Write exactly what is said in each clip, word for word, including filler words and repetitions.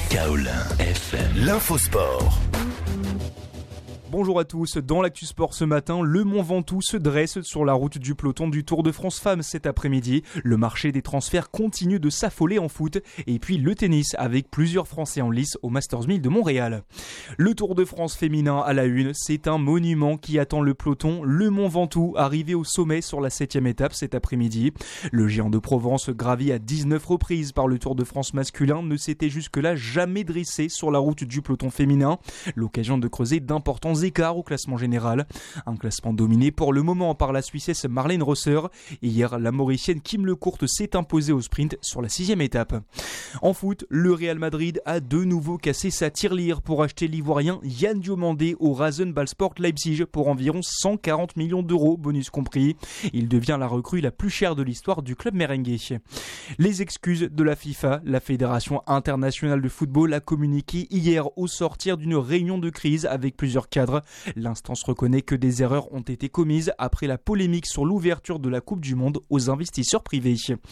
Kaolin F M, l'infosport. Bonjour à tous, dans l'Actu Sport ce matin, le Mont Ventoux se dresse sur la route du peloton du Tour de France Femmes cet après-midi. Le marché des transferts continue de s'affoler en foot et puis le tennis avec plusieurs Français en lice au Masters mille de Montréal. Le Tour de France féminin à la une, c'est un monument qui attend le peloton, le Mont Ventoux arrivé au sommet sur la septième étape cet après-midi. Le géant de Provence gravi à dix-neuf reprises par le Tour de France masculin ne s'était jusque-là jamais dressé sur la route du peloton féminin. L'occasion de creuser d'importants écart au classement général. Un classement dominé pour le moment par la Suissesse Marlène Rosser. Hier, la Mauricienne Kim Lecourte s'est imposée au sprint sur la sixième étape. En foot, le Real Madrid a de nouveau cassé sa tirelire pour acheter l'Ivoirien Yann Diomandé au Rasenballsport Leipzig pour environ cent quarante millions d'euros, bonus compris. Il devient la recrue la plus chère de l'histoire du club merengue. Les excuses de la FIFA, la Fédération internationale de football a communiqué hier au sortir d'une réunion de crise avec plusieurs cadres. L'instance reconnaît que des erreurs ont été commises après la polémique sur l'ouverture de la Coupe du Monde aux investisseurs privés.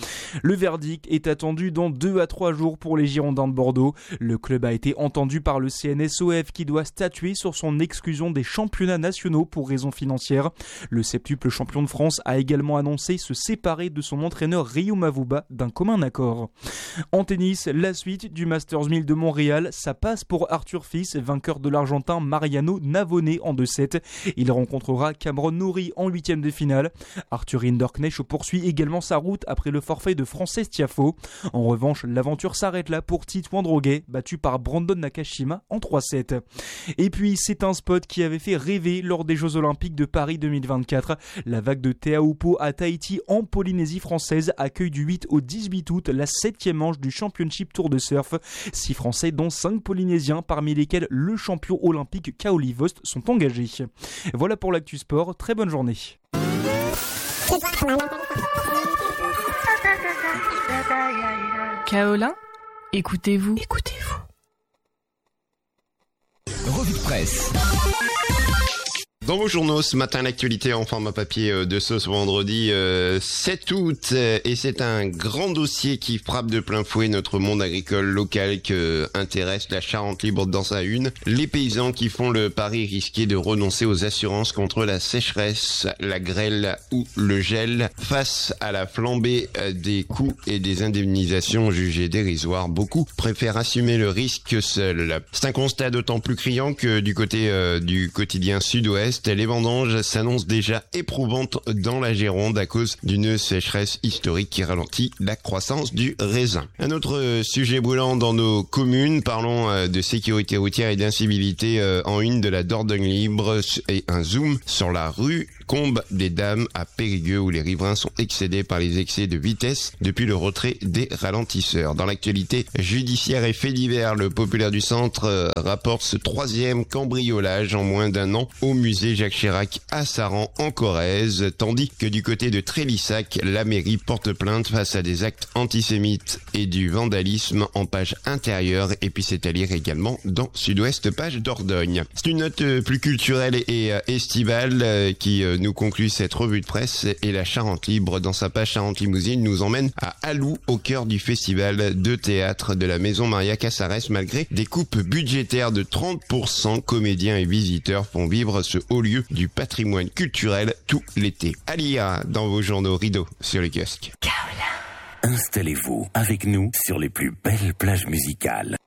Le verdict est attendu dans deux à trois jours pour les Girondins de Bordeaux. Le club a été entendu par le C N S O F qui doit statuer sur son exclusion des championnats nationaux pour raisons financières. Le septuple champion de France a également annoncé se séparer de son entraîneur Ryo Mavuba d'un commun accord. En tennis, la suite du Masters mille de Montréal, ça passe pour Arthur Fils, vainqueur de l'Argentin Mariano Navone en deux sept. Il rencontrera Cameron Norrie en huitième de finale. Arthur Rinderknecht poursuit également sa route après le forfait de Frances Tiafoe. En revanche, l'aventure s'arrête là pour Tito Androguet, battu par Brandon Nakashima en trois sept. Et puis, c'est un spot qui avait fait rêver lors des Jeux Olympiques de Paris deux mille vingt-quatre. La vague de Teahupo'o à Tahiti en Polynésie française accueille du huit au dix-huit août la septième manche du Championship Tour de Surf. Six Français dont cinq Polynésiens, parmi lesquels le champion olympique Kaoli Vost, sont engagés. Voilà pour l'Actu Sport, très bonne journée. Kaolin, écoutez-vous. Écoutez-vous. Revue de presse. Dans vos journaux, ce matin, l'actualité en format papier de ce vendredi euh, sept août. Et c'est un grand dossier qui frappe de plein fouet notre monde agricole local que intéresse la Charente libre dans sa une. Les paysans qui font le pari risqué de renoncer aux assurances contre la sécheresse, la grêle ou le gel. Face à la flambée des coûts et des indemnisations jugées dérisoires, beaucoup préfèrent assumer le risque seuls. C'est un constat d'autant plus criant que du côté euh, du quotidien Sud-Ouest, les vendanges s'annoncent déjà éprouvantes dans la Gironde à cause d'une sécheresse historique qui ralentit la croissance du raisin. Un autre sujet brûlant dans nos communes, parlons de sécurité routière et d'incivilité en une de la Dordogne libre et un zoom sur la rue Combe des Dames à Périgueux où les riverains sont excédés par les excès de vitesse depuis le retrait des ralentisseurs. Dans l'actualité judiciaire et fait divers, le Populaire du Centre rapporte ce troisième cambriolage en moins d'un an au musée Jacques Chirac à Saran en Corrèze, tandis que du côté de Trélissac, la mairie porte plainte face à des actes antisémites et du vandalisme en page intérieure, et puis c'est à lire également dans Sud-Ouest page Dordogne. C'est une note plus culturelle et estivale qui nous conclut cette revue de presse, et la Charente libre dans sa page Charente Limousine nous emmène à Alou au cœur du festival de théâtre de la Maison Maria Casares. Malgré des coupes budgétaires de trente pour cent, comédiens et visiteurs font vivre ce haut lieu du patrimoine culturel tout l'été. À lire dans vos journaux rideaux sur les kiosques. Installez-vous avec nous sur les plus belles plages musicales.